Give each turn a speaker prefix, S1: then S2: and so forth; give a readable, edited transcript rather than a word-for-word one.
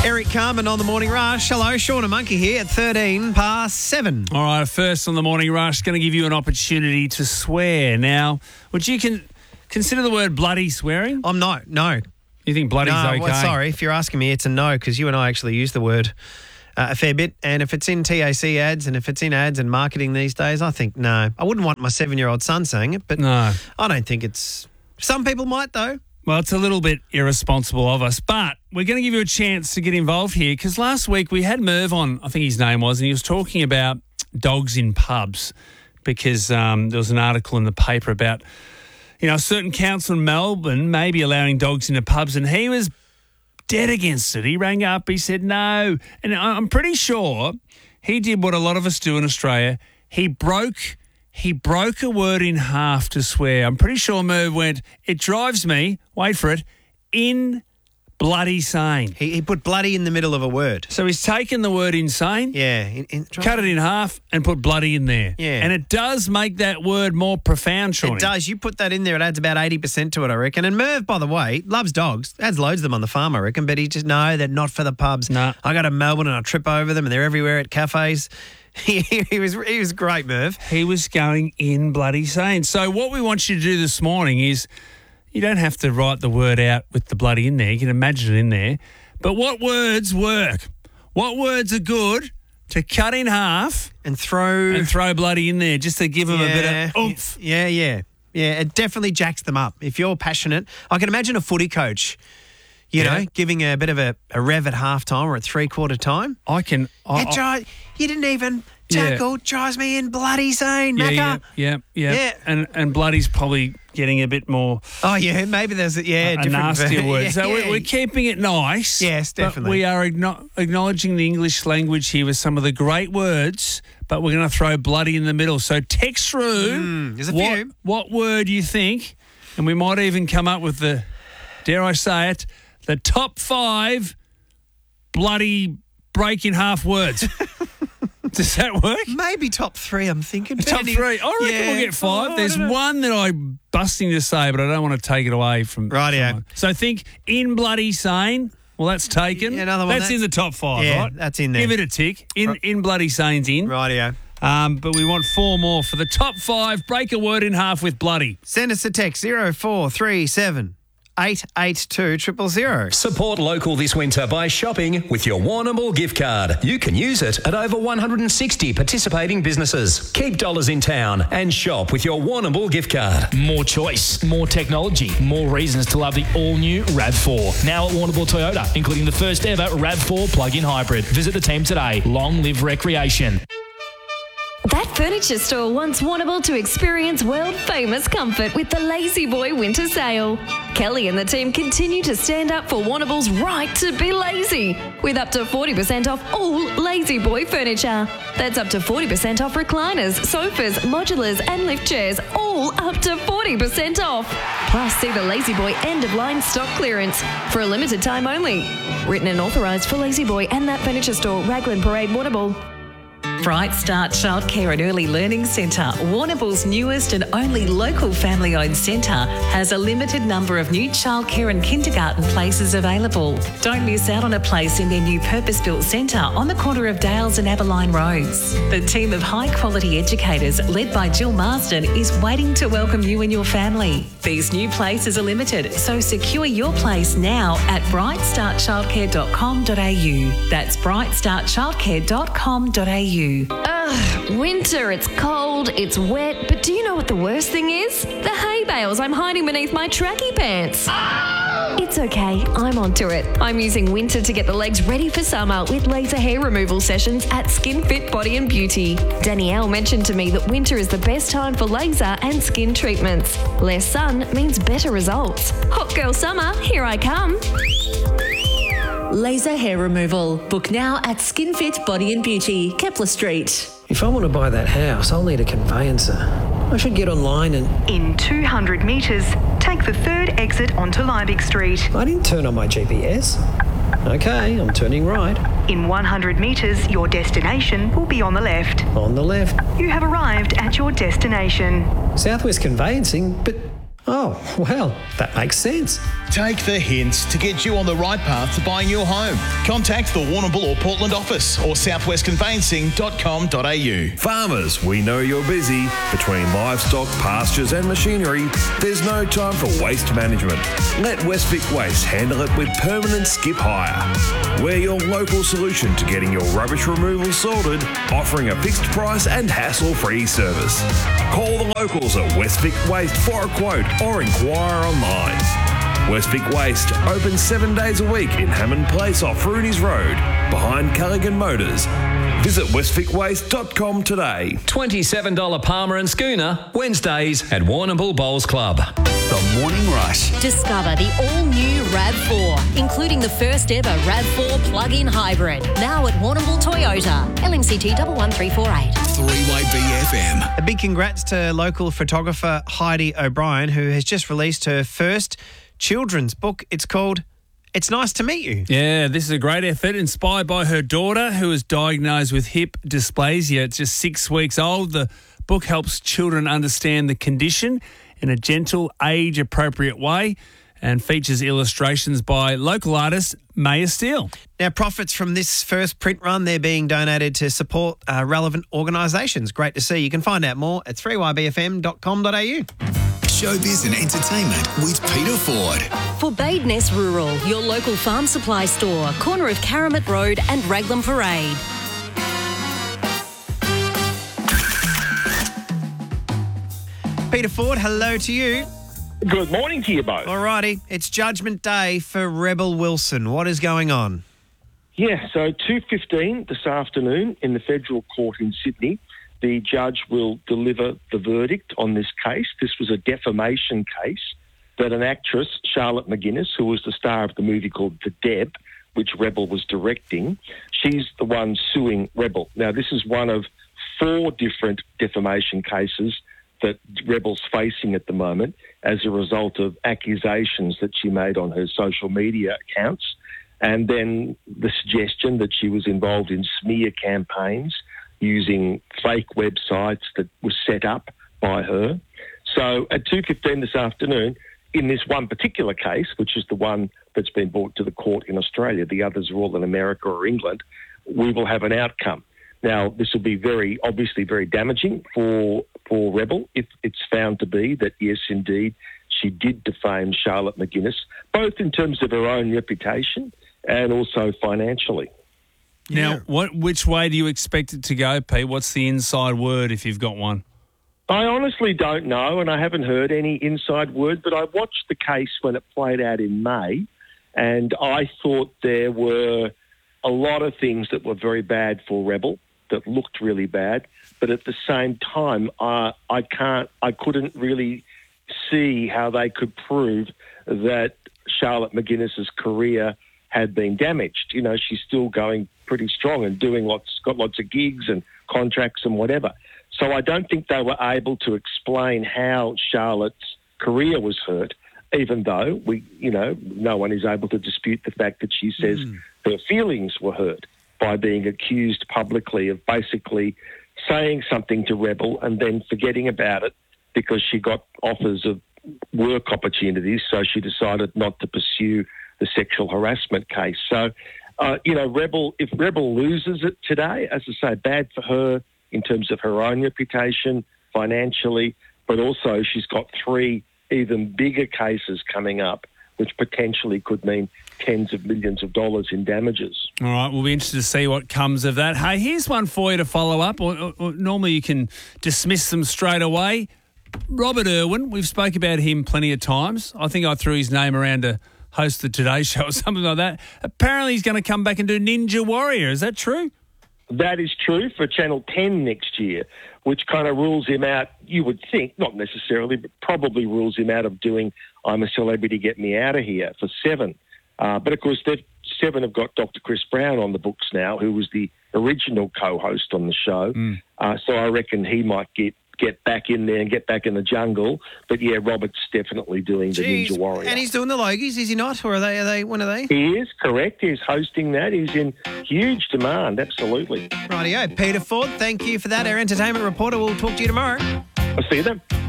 S1: Eric Carmen on the Morning Rush. Hello, Sean and Monkey here at 7:13.
S2: All right, first on the Morning Rush, going to give you an opportunity to swear. Now, would you consider the word bloody swearing?
S1: No.
S2: You think bloody's okay?
S1: Well, sorry, if you're asking me, it's a no, because you and I actually use the word a fair bit. And if it's in TAC ads and if it's in ads and marketing these days, I think no. I wouldn't want my 7-year-old son saying it, but
S2: No.
S1: I don't think it's... Some people might, though.
S2: Well, it's a little bit irresponsible of us, but we're going to give you a chance to get involved here because last week we had Merv on, I think his name was, and he was talking about dogs in pubs because there was an article in the paper about, a certain council in Melbourne maybe allowing dogs into pubs, and he was dead against it. He rang up, he said no, and I'm pretty sure he did what a lot of us do in Australia. He broke a word in half to swear. I'm pretty sure Merv went, it drives me, wait for it, in bloody sane.
S1: He put bloody in the middle of a word.
S2: So he's taken the word insane,
S1: Yeah.
S2: cut it in half and put bloody in there.
S1: Yeah.
S2: And it does make that word more profound, Shawnee.
S1: It does. You put that in there, it adds about 80% to it, I reckon. And Merv, by the way, loves dogs. Adds loads of them on the farm, I reckon. But he just, no, they're not for the pubs.
S2: No.
S1: I go to Melbourne and I trip over them and they're everywhere at cafes. He was great, Merv.
S2: He was going in bloody sane. So what we want you to do this morning is you don't have to write the word out with the bloody in there. You can imagine it in there. But what words work? What words are good to cut in half
S1: And throw
S2: bloody in there just to give them a bit of oomph?
S1: Yeah, it definitely jacks them up. If you're passionate, I can imagine a footy coach, giving a bit of a rev at halftime or at three-quarter time. You didn't even tackle, drives me in bloody sane, Macca.
S2: Yeah. And bloody's probably getting a bit more...
S1: Oh, yeah, maybe there's a
S2: a nastier word. So we're keeping it nice.
S1: Yes, definitely.
S2: But we are acknowledging the English language here with some of the great words, but we're going to throw bloody in the middle. So text through
S1: there's a few.
S2: What word you think, and we might even come up with the, dare I say it, the top 5 bloody break in half words. Does that work?
S1: Maybe top 3, I'm thinking.
S2: Top 3. I reckon we'll get 5. There's one that I'm busting to say, but I don't want to take it away from
S1: Rightio.
S2: someone. So think in bloody sane. Well, that's taken.
S1: Yeah, another one.
S2: That's in the top 5,
S1: Yeah,
S2: right?
S1: that's in there.
S2: Give it a tick. In bloody sane's in.
S1: Rightio.
S2: But we want 4 more for the top 5. Break a word in half with bloody.
S1: Send us a text 0437 882 000.
S3: Support local this winter by shopping with your Warrnambool gift card. You can use it at over 160 participating businesses. Keep dollars in town and shop with your Warrnambool gift card.
S4: More choice, more technology, more reasons to love the all-new RAV4. Now at Warrnambool Toyota, including the first ever RAV4 plug-in hybrid. Visit the team today. Long live recreation.
S5: That furniture store wants Warrnambool to experience world-famous comfort with the Lazy Boy Winter Sale. Kelly and the team continue to stand up for Warrnambool's right to be lazy, with up to 40% off all Lazy Boy furniture. That's up to 40% off recliners, sofas, modulars and lift chairs, all up to 40% off. Plus, see the Lazy Boy end-of-line stock clearance for a limited time only. Written and authorised for Lazy Boy and That Furniture Store, Raglan Parade, Warrnambool.
S6: Bright Start Childcare and Early Learning Centre, Warrnambool's newest and only local family-owned centre, has a limited number of new childcare and kindergarten places available. Don't miss out on a place in their new purpose-built centre on the corner of Dales and Aberline Roads. The team of high-quality educators, led by Jill Marsden, is waiting to welcome you and your family. These new places are limited, so secure your place now at brightstartchildcare.com.au. That's brightstartchildcare.com.au.
S5: Winter, it's cold, it's wet, but do you know what the worst thing is? The hay bales I'm hiding beneath my tracky pants. It's okay, I'm onto it. I'm using Winter to get the legs ready for summer with laser hair removal sessions at Skin Fit Body and Beauty. Danielle mentioned to me that winter is the best time for laser and skin treatments. Less sun means better results. Hot girl summer, here I come.
S6: Laser hair removal. Book now at SkinFit Body and Beauty, Kepler Street.
S7: If I want to buy that house, I'll need a conveyancer. I should get online and...
S8: In 200 metres, take the third exit onto Liebig Street.
S7: I didn't turn on my GPS. Okay, I'm turning right.
S8: In 100 metres, your destination will be on the left.
S7: On the left.
S8: You have arrived at your destination.
S7: Southwest Conveyancing, but... Oh, well, that makes sense.
S9: Take the hints to get you on the right path to buying your home. Contact the Warrnambool or Portland office or southwestconveyancing.com.au.
S10: Farmers, we know you're busy. Between livestock, pastures and machinery, there's no time for waste management. Let Westvic Waste handle it with permanent skip hire. We're your local solution to getting your rubbish removal sorted, offering a fixed price and hassle-free service. Call the locals at Westvic Waste for a quote or inquire online. Westvic Waste, open 7 days a week in Hammond Place off Rooney's Road, behind Callaghan Motors. Visit westvicwaste.com today.
S3: $27 Palmer and Schooner, Wednesdays at Warrnambool Bowls Club.
S11: The Morning Rush.
S12: Discover the all-new RAV4, including the first ever RAV4 plug-in hybrid. Now at Warrnambool Toyota, LMCT 11348.
S11: Three-way BFM.
S1: A big congrats to local photographer Heidi O'Brien, who has just released her first children's book. It's called It's Nice to Meet You.
S2: Yeah, this is a great effort inspired by her daughter, who was diagnosed with hip dysplasia. It's just 6 weeks old. The book helps children understand the condition in a gentle, age-appropriate way and features illustrations by local artist Maya Steele.
S1: Now, profits from this first print run, they're being donated to support relevant organisations. Great to see. You can find out more at 3ybfm.com.au.
S11: Showbiz and entertainment with Peter Ford.
S12: For Badeness Rural, your local farm supply store, corner of Karamat Road and Raglan Parade.
S1: Peter Ford, hello to you.
S13: Good morning to you both.
S1: All righty, it's Judgment Day for Rebel Wilson. What is going on?
S13: Yeah, so 2:15 this afternoon in the Federal Court in Sydney, the judge will deliver the verdict on this case. This was a defamation case that an actress, Charlotte McGuinness, who was the star of the movie called The Deb, which Rebel was directing, she's the one suing Rebel. Now, this is one of 4 different defamation cases that Rebel's facing at the moment as a result of accusations that she made on her social media accounts, and then the suggestion that she was involved in smear campaigns using fake websites that were set up by her. So at 2:15 this afternoon, in this one particular case, which is the one that's been brought to the court in Australia, the others are all in America or England, we will have an outcome. Now, this will be obviously very damaging for Rebel if it's found to be that, yes, indeed, she did defame Charlotte McGuinness, both in terms of her own reputation and also financially.
S2: Now, which way do you expect it to go, Pete? What's the inside word if you've got one?
S13: I honestly don't know, and I haven't heard any inside word, but I watched the case when it played out in May, and I thought there were a lot of things that were very bad for Rebel, that looked really bad, but at the same time, I couldn't really see how they could prove that Charlotte McGuinness's career had been damaged. You know, she's still going pretty strong and got lots of gigs and contracts and whatever. So I don't think they were able to explain how Charlotte's career was hurt, even though no one is able to dispute the fact that she says her feelings were hurt by being accused publicly of basically saying something to Rebel and then forgetting about it because she got offers of work opportunities, so she decided not to pursue the sexual harassment case. So, if Rebel loses it today, as I say, bad for her in terms of her own reputation, financially, but also she's got 3 even bigger cases coming up, which potentially could mean tens of millions of dollars in damages.
S2: All right, we'll be interested to see what comes of that. Hey, here's one for you to follow up. Or normally you can dismiss them straight away. Robert Irwin, we've spoke about him plenty of times. I think I threw his name around to host the Today Show or something like that. Apparently he's going to come back and do Ninja Warrior. Is that true?
S13: That is true for Channel 10 next year, which kind of rules him out, you would think, not necessarily, but probably rules him out of doing I'm a Celebrity, Get Me Out of Here for 7. But, of course, 7 have got Dr. Chris Brown on the books now, who was the original co-host on the show. So I reckon he might get back in there and get back in the jungle. But, yeah, Robert's definitely doing the Ninja Warrior.
S1: And he's doing the Logies, is he not? Or are they one of they?
S13: He is, correct. He's hosting that. He's in huge demand, absolutely.
S1: Rightio. Peter Ford, thank you for that. Our entertainment reporter. We'll talk to you tomorrow.
S13: I'll see you then.